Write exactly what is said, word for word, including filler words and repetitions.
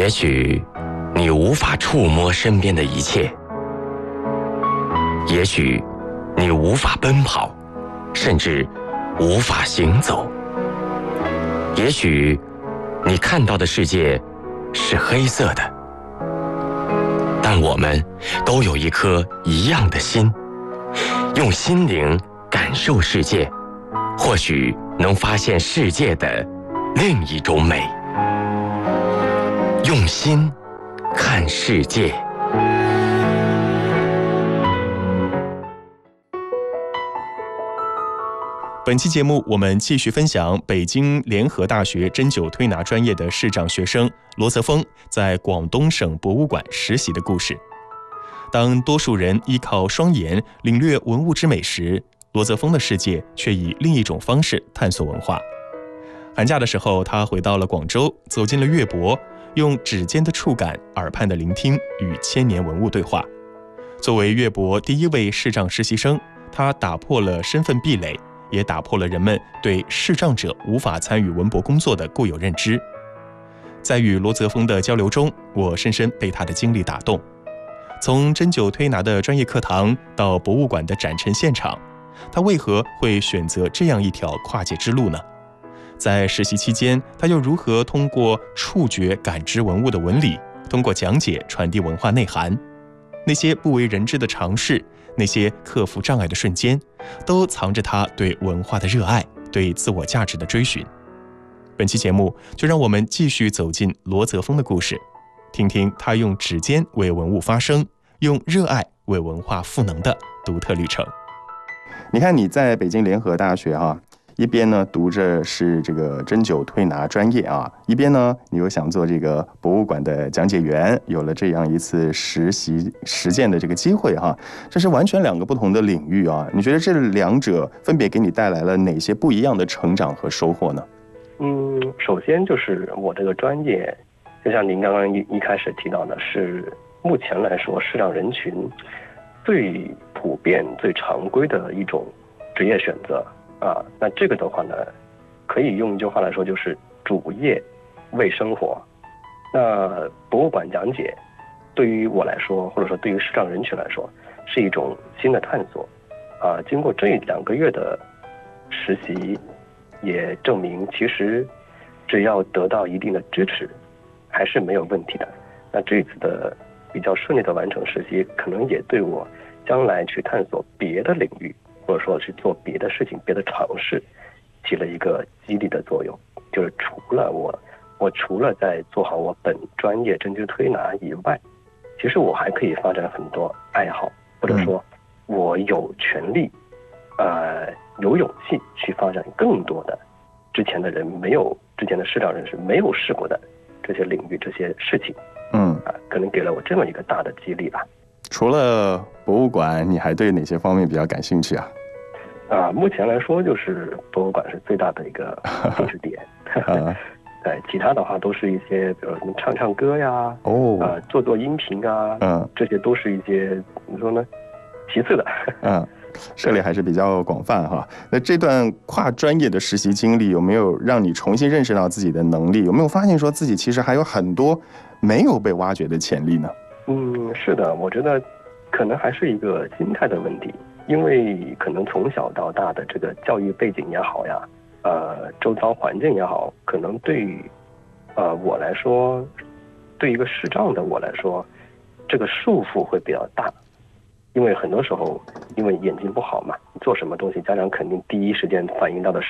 也许你无法触摸身边的一切，也许你无法奔跑，甚至无法行走，也许你看到的世界是黑色的，但我们都有一颗一样的心，用心灵感受世界，或许能发现世界的另一种美。用心看世界。 本期节目我们继续分享北京联合大学针灸推拿专业的视障学生罗泽峰在广东省博物馆实习的故事。当多数人依靠双眼领略文物之美时，罗泽峰的世界却以另一种方式探索文化。寒假的时候，他回到了广州，走进了乐博，用指尖的触感、耳畔的聆听与千年文物对话。作为乐博第一位视障实习生，他打破了身份壁垒，也打破了人们对视障者无法参与文博工作的固有认知。在与罗泽峰的交流中，我深深被他的经历打动。从针灸推拿的专业课堂到博物馆的展陈现场，他为何会选择这样一条跨界之路呢？在实习期间，他又如何通过触觉感知文物的纹理，通过讲解传递文化内涵？那些不为人知的尝试，那些克服障碍的瞬间，都藏着他对文化的热爱，对自我价值的追寻。本期节目就让我们继续走进罗泽峰的故事，听听他用指尖为文物发声，用热爱为文化赋能的独特旅程。 你看你在北京联合大学哈、啊，一边呢读着是这个针灸推拿专业啊，一边呢你又想做这个博物馆的讲解员，有了这样一次实习实践的这个机会哈、啊，这是完全两个不同的领域啊。你觉得这两者分别给你带来了哪些不一样的成长和收获呢？ 嗯，首先就是我这个专业，就像您刚刚一一开始提到的，是目前来说视障人群最普遍、最常规的一种职业选择啊。那这个的话呢，可以用一句话来说，就是主业为生活。那博物馆讲解对于我来说，或者说对于视障人群来说，是一种新的探索啊。经过这两个月的实习，也证明其实只要得到一定的支持，还是没有问题的。那这次的比较顺利的完成实习，可能也对我将来去探索别的领域，或者说去做别的事情、别的尝试，起了一个激励的作用。就是除了我，我除了在做好我本专业针灸推拿以外，其实我还可以发展很多爱好，或者说我有权利，呃，有勇气去发展更多的之前的人没有、之前的视障人士没有试过的这些领域、这些事情。 嗯啊，可能给了我这么一个大的激励吧。 除了博物馆，你还对哪些方面比较感兴趣啊？ 啊，目前来说就是博物馆是最大的一个兴趣点。 啊， 对，其他的话都是一些，比如什么唱唱歌呀， 哦， 啊，做做音频啊， 嗯， 这些都是一些怎么说呢，其次的。 嗯，涉猎还是比较广泛哈。那这段跨专业的实习经历，有没有让你重新认识到自己的能力？有没有发现说自己其实还有很多没有被挖掘的潜力呢？ 嗯，是的，我觉得可能还是一个心态的问题，因为可能从小到大的这个教育背景也好呀，呃，周遭环境也好，可能对于呃我来说，对一个视障的我来说，这个束缚会比较大。因为很多时候，因为眼睛不好嘛，做什么东西，家长肯定第一时间反映到的是